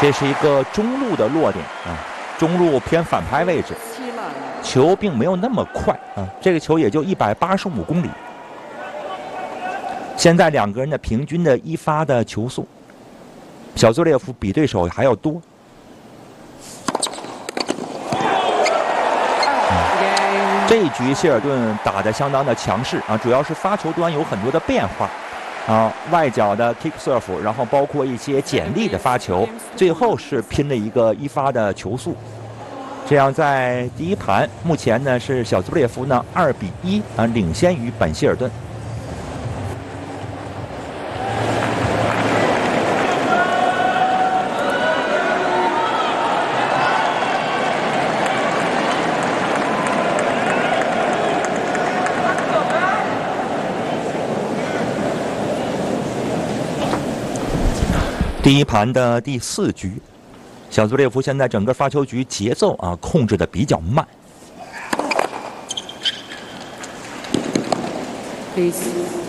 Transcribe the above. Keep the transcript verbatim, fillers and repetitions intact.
这是一个中路的落点啊，中路偏反拍位置，球并没有那么快啊，这个球也就一百八十五公里。现在两个人的平均的一发的球速，小兹列夫比对手还要多。嗯、这一局希尔顿打得相当的强势啊，主要是发球端有很多的变化。啊，外脚的 kick serve， 然后包括一些简历的发球，最后是拼了一个一发的球速。这样在第一盘，目前呢是小兹布列夫呢二比一啊领先于本希尔顿。第一盘的第四局，小兹布列夫现在整个发球局节奏啊控制的比较慢。 Please.